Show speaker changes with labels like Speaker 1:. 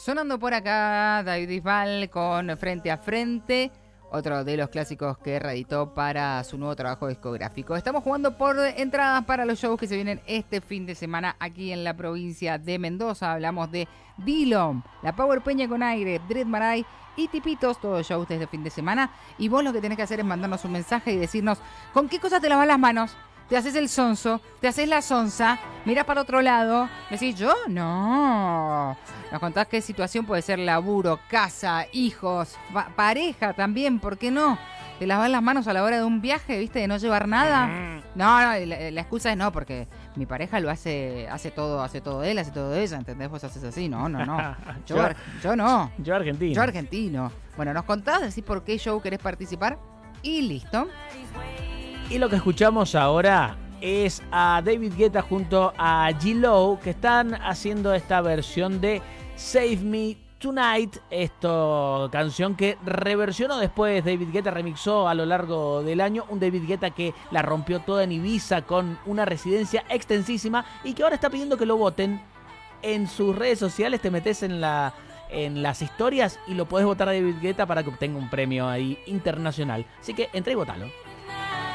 Speaker 1: Sonando por acá, David Bisbal con Frente a Frente, otro de los clásicos que reeditó para su nuevo trabajo discográfico. Estamos jugando por entradas para los shows que se vienen este fin de semana aquí en la provincia de Mendoza. Hablamos de Dillom, La Power Peña con Aire, Dread Marai y Tipitos, todos shows de este fin de semana. Y vos lo que tenés que hacer es mandarnos un mensaje y decirnos con qué cosas te lavas las manos. Te haces el sonso, te haces la sonza, mirás para otro lado, decís, ¿yo? No. Nos contás qué situación puede ser: laburo, casa, hijos, pareja también, ¿por qué no? Te lavas las manos a la hora de un viaje, ¿viste? De no llevar nada. No, la excusa es no, porque mi pareja lo hace todo él, hace todo ella, ¿entendés? Vos haces así, no. Yo no.
Speaker 2: Yo argentino.
Speaker 1: Yo argentino. Bueno, nos contás, decís por qué show querés participar y listo.
Speaker 2: Y lo que escuchamos ahora es a David Guetta junto a G-Lo, que están haciendo esta versión de Save Me Tonight, canción que reversionó después David Guetta, remixó a lo largo del año, un David Guetta que la rompió toda en Ibiza con una residencia extensísima y que ahora está pidiendo que lo voten en sus redes sociales. Te metes en las historias y lo podés votar a David Guetta para que obtenga un premio ahí internacional. Así que entra y votalo.